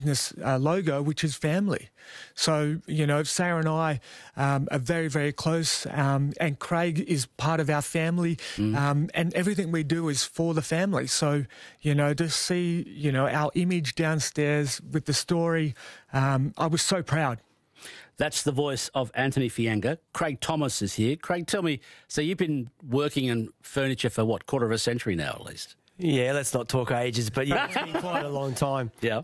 business logo, which is family. So, Sarah and I are very, very close, and Craig is part of our family, and everything we do is for the family. So, to see, our image downstairs with the story, I was so proud. That's the voice of Anthony Fianga. Craig Thomas is here. Craig, tell me, so you've been working in furniture for, what, quarter of a century now at least? Yeah, let's not talk ages, but yeah, it's been quite a long time. Yeah.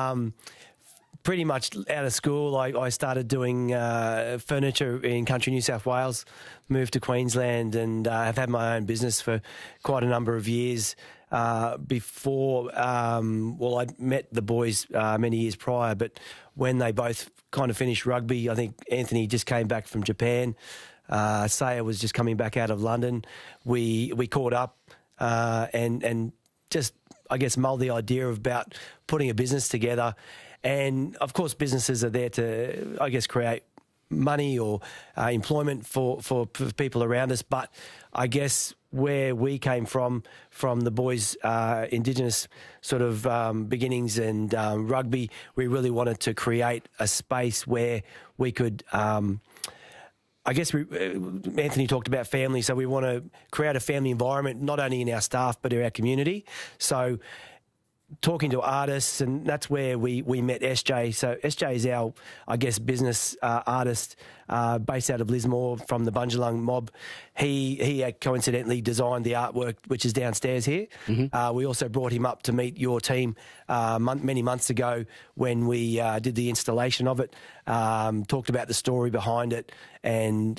Pretty much out of school, I started doing furniture in country New South Wales, moved to Queensland, and have had my own business for quite a number of years. Before, I'd met the boys many years prior, but when they both kind of finished rugby, I think Anthony just came back from Japan. Saya was just coming back out of London. We caught up and just, I guess, mulled the idea about putting a business together. And, of course, businesses are there to, I guess, create money or employment for people around us. But I guess where we came from the boys' Indigenous sort of beginnings and rugby, we really wanted to create a space where we could... I guess Anthony talked about family, so we want to create a family environment, not only in our staff but in our community. So talking to artists, and that's where we met SJ. So SJ is our, I guess, business artist based out of Lismore from the Bundjalung mob. He coincidentally designed the artwork, which is downstairs here. Mm-hmm. We also brought him up to meet your team many months ago when we did the installation of it, talked about the story behind it, and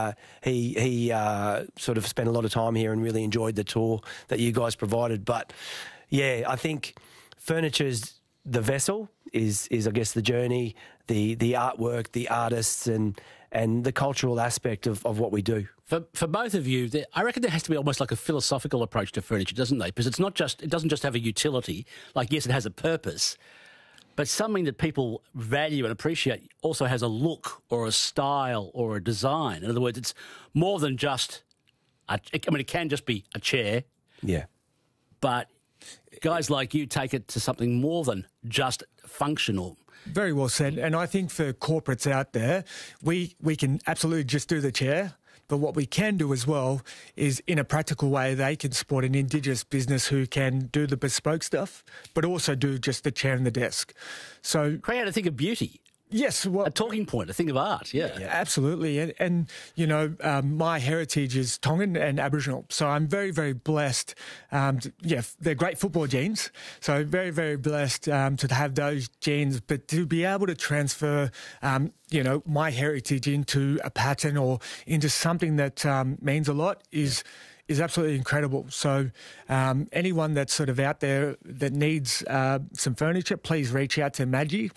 he sort of spent a lot of time here and really enjoyed the tour that you guys provided. But yeah, I think furniture's the vessel, is I guess the journey, the artwork, the artists, and the cultural aspect of what we do. For both of you, I reckon there has to be almost like a philosophical approach to furniture, doesn't there? Because it doesn't just have a utility. Like, yes, it has a purpose, but something that people value and appreciate also has a look or a style or a design. In other words, it's more than just... it can just be a chair. Yeah. But guys like you take it to something more than just functional. Very well said. And I think for corporates out there, we can absolutely just do the chair. But what we can do as well is, in a practical way, they can support an Indigenous business who can do the bespoke stuff, but also do just the chair and the desk. So create a thing of beauty. Yes. Well, a talking point, a thing of art, yeah. Absolutely. And my heritage is Tongan and Aboriginal, so I'm very, very blessed. They're great football genes, so very, very blessed to have those genes, but to be able to transfer, my heritage into a pattern or into something that means a lot is absolutely incredible. So anyone that's sort of out there that needs some furniture, please reach out to Madji,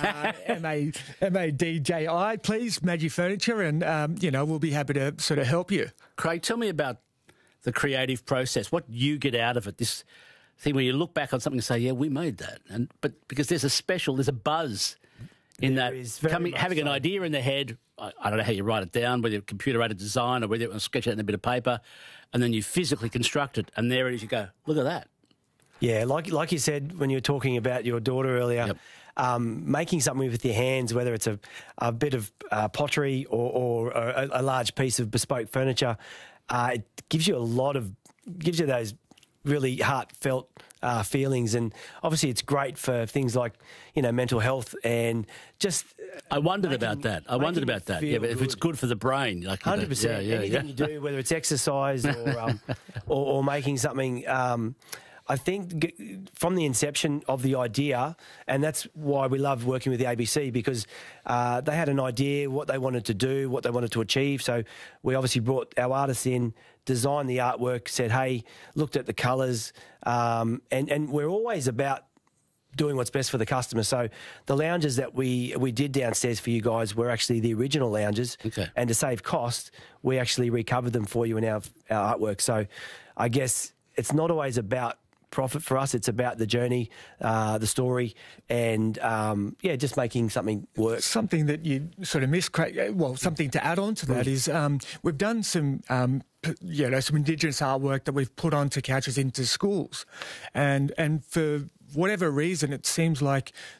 M-A-D-J-I, please, Madji Furniture, and, we'll be happy to sort of help you. Craig, tell me about the creative process, what you get out of it, this thing where you look back on something and say, yeah, we made that. But because there's a buzz in that, having an idea in the head. I don't know how you write it down, whether it's computer-aided design or whether you sketch it in a bit of paper, and then you physically construct it, and there it is, you go, look at that. Yeah, like you said when you were talking about your daughter earlier, making something with your hands, whether it's a bit of pottery or a large piece of bespoke furniture, it gives you those really heartfelt feelings, and obviously it's great for things like mental health and just. I wondered about that. Yeah, but if it's good for the brain, like 100%. Anything you do, whether it's exercise or making something. I think from the inception of the idea, and that's why we love working with the ABC, because they had an idea what they wanted to do, what they wanted to achieve. So we obviously brought our artists in, designed the artwork, said, hey, looked at the colours, and we're always about doing what's best for the customer. So the lounges that we did downstairs for you guys were actually the original lounges. Okay. And to save cost, we actually recovered them for you in our artwork. So I guess it's not always about profit for us. It's about the journey, the story, and just making something work. Something that you sort of miss, Craig, well, something to add on to that is we've done some some Indigenous artwork that we've put onto couches into schools, and for whatever reason, it seems like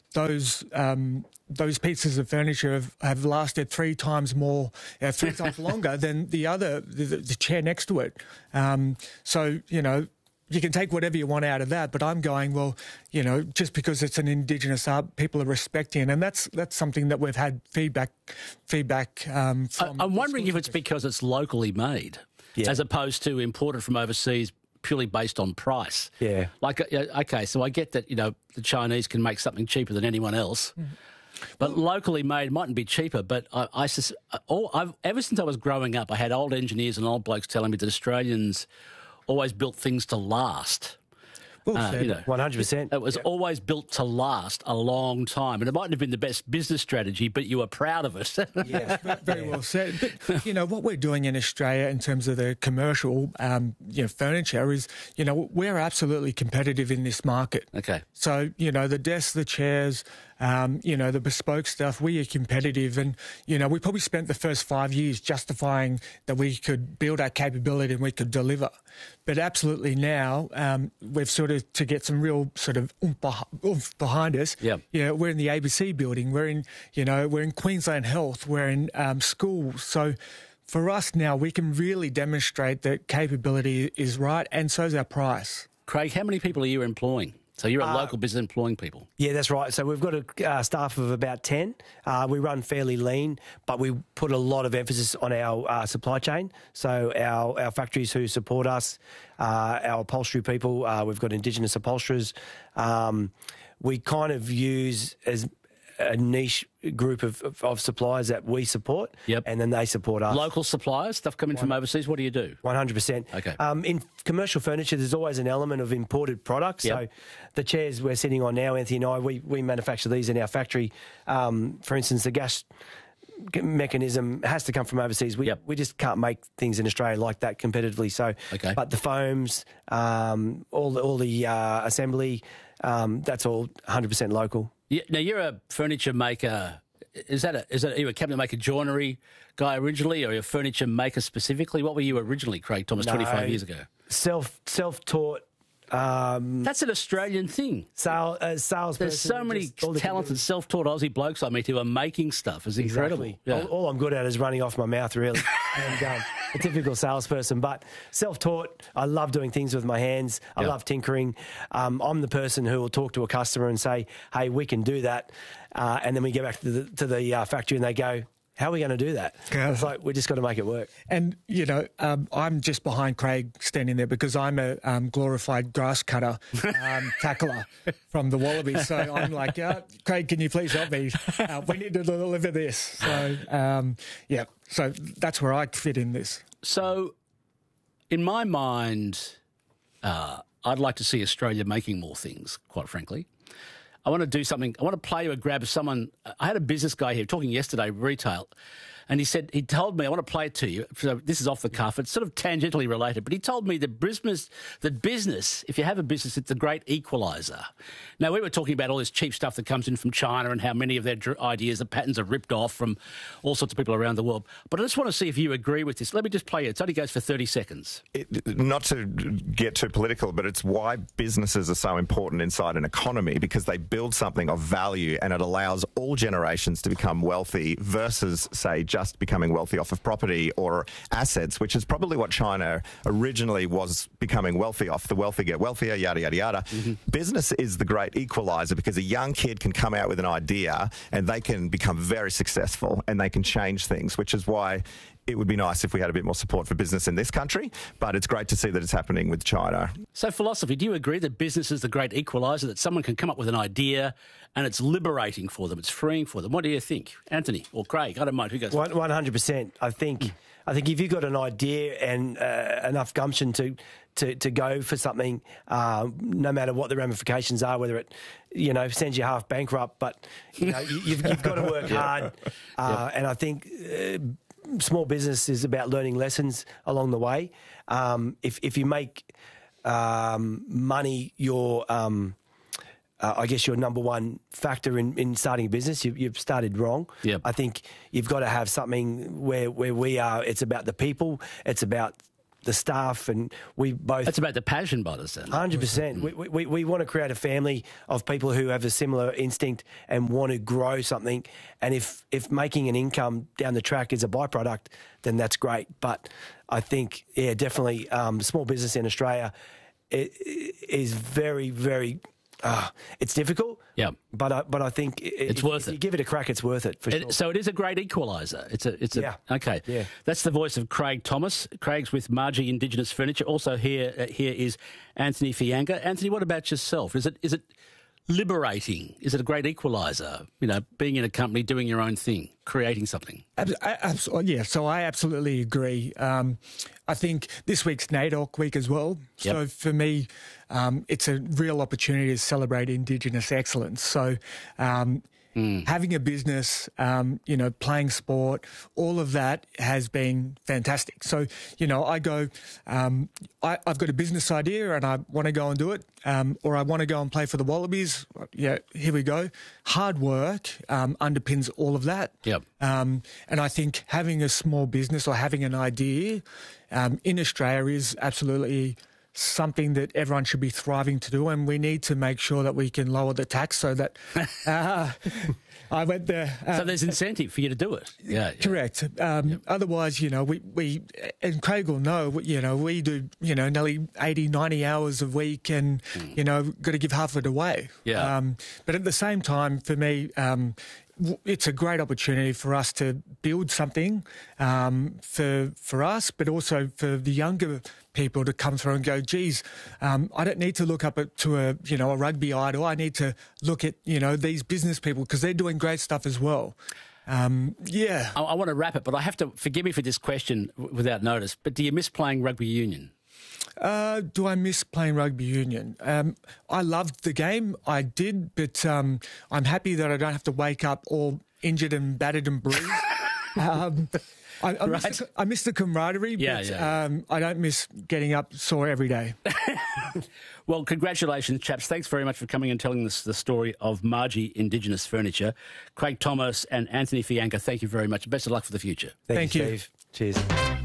those pieces of furniture have lasted 3 times more, 3 times longer than the chair next to it. So, you know, you can take whatever you want out of that, but I'm going, well, you know, just because it's an Indigenous art, people are respecting it, and that's something that we've had feedback from. I'm wondering if it's because it's locally made, as opposed to imported from overseas purely based on price. Yeah. Like, okay, so I get that, you know, the Chinese can make something cheaper than anyone else. But locally made mightn't be cheaper. But ever since I was growing up, I had old engineers and old blokes telling me that Australians always built things to last. Well, you know, 100%. It was always built to last a long time. And it mightn't have been the best business strategy, but you were proud of it. Yeah, very well said. But, you know, what we're doing in Australia in terms of the commercial furniture is, you know, we're absolutely competitive in this market. Okay. So, you know, the desks, the chairs, you know, the bespoke stuff, we are competitive. And, you know, we probably spent the first 5 years justifying that we could build our capability and we could deliver. But absolutely now, we've sort of, to get some real sort of oomph behind us. Yep. You know, we're in the ABC building. We're in Queensland Health. We're in schools. So for us now, we can really demonstrate that capability is right, and so is our price. Craig, how many people are you employing? So you're a local business employing people? Yeah, that's right. So we've got a staff of about 10. We run fairly lean, but we put a lot of emphasis on our supply chain. So our factories who support us, our upholstery people, we've got Indigenous upholsterers. We kind of use as a niche group of suppliers that we support, and then they support us. Local suppliers, stuff coming from overseas, what do you do? 100%. Okay. In commercial furniture, there's always an element of imported products. So the chairs we're sitting on now, Anthony and I, we manufacture these in our factory. For instance, the gas mechanism has to come from overseas. We just can't make things in Australia like that competitively. So, but the foams, all the assembly, that's all 100% local. Yeah, now, you're a furniture maker. Are you a cabinet maker, joinery guy originally, or are you a furniture maker specifically? What were you originally, Craig Thomas, 25 years ago? Self-taught. That's an Australian thing. Salesperson. There's so many talented self-taught Aussie blokes I meet who are making stuff. It's incredible. Exactly. Yeah. All I'm good at is running off my mouth, really. And a typical salesperson. But self-taught, I love doing things with my hands. I love tinkering. I'm the person who will talk to a customer and say, hey, we can do that. And then we get back to the factory and they go, how are we going to do that? It's like, we just got to make it work. And, you know, I'm just behind Craig standing there because I'm a glorified grass cutter tackler from the Wallabies. So I'm like, Craig, can you please help me? We need to deliver this. So, so that's where I fit in this. So, in my mind, I'd like to see Australia making more things, quite frankly. I want to do something. I want to play or grab someone. I had a business guy here talking yesterday, retail, and he told me, I want to play it to you. So this is off the cuff. It's sort of tangentially related, but he told me that business, if you have a business, it's a great equaliser. Now, we were talking about all this cheap stuff that comes in from China and how many of their ideas, the patterns are ripped off from all sorts of people around the world. But I just want to see if you agree with this. Let me just play it. It only goes for 30 seconds. Not to get too political, but it's why businesses are so important inside an economy, because they build something of value and it allows all generations to become wealthy versus, say, just becoming wealthy off of property or assets, which is probably what China originally was becoming wealthy off. The wealthy get wealthier, yada, yada, yada. Mm-hmm. Business is the great equaliser because a young kid can come out with an idea and they can become very successful and they can change things, which is why it would be nice if we had a bit more support for business in this country, but it's great to see that it's happening with China. So, philosophy, do you agree that business is the great equaliser, that someone can come up with an idea and it's liberating for them, it's freeing for them? What do you think? Anthony or Craig? I don't mind. Who goes? 100%. I think if you've got an idea and enough gumption to go for something, no matter what the ramifications are, whether it, sends you half bankrupt, but, you've got to work hard. And I think small business is about learning lessons along the way. If you make money your I guess your number one factor in starting a business, you've started wrong. Yep. I think you've got to have something where we are. It's about the people. It's about the staff, and we both. That's about the passion by the sound. 100%. We want to create a family of people who have a similar instinct and want to grow something. And if making an income down the track is a byproduct, then that's great. But I think, yeah, definitely small business in Australia is very, very. It's difficult, yeah, but I think it's worth it. If you give it a crack, it's worth it for sure. So it is a great equaliser. Okay. Yeah. That's the voice of Craig Thomas. Craig's with Margie Indigenous Furniture. Also here is Anthony Fianga. Anthony, what about yourself? Is it liberating? Is it a great equaliser? You know, being in a company, doing your own thing, creating something. Absolutely, yeah. So I absolutely agree. I think this week's NAIDOC week as well. Yep. So for me, it's a real opportunity to celebrate Indigenous excellence. So having a business, playing sport, all of that has been fantastic. So, I go, I've got a business idea and I want to go and do it, or I want to go and play for the Wallabies. Yeah, here we go. Hard work underpins all of that. Yep. And I think having a small business or having an idea in Australia is absolutely something that everyone should be thriving to do, and we need to make sure that we can lower the tax so that I went there. So there's incentive for you to do it. Yeah, correct. Otherwise, we and Craig will know, we do, nearly 80, 90 hours a week and, got to give half of it away. Yeah. But at the same time, for me, it's a great opportunity for us to build something for us, but also for the younger people to come through and go, geez, I don't need to look up to a rugby idol. I need to look at, these business people because they're doing great stuff as well. Yeah. I want to wrap it, but I have to, forgive me for this question without notice, but do you miss playing rugby union? Do I miss playing rugby union? I loved the game. I did, but I'm happy that I don't have to wake up all injured and battered and bruised. I miss the camaraderie, but I don't miss getting up sore every day. Well, congratulations, chaps. Thanks very much for coming and telling us the story of Margie Indigenous Furniture. Craig Thomas and Anthony Fianga, thank you very much. Best of luck for the future. Thank you, Steve. Cheers.